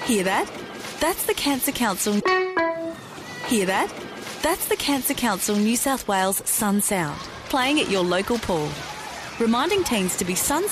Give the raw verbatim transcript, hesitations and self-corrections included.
Hear that? That's the Cancer Council. Hear that? That's the Cancer Council New South Wales Sun Sound, playing at your local pool. Reminding teens to be sun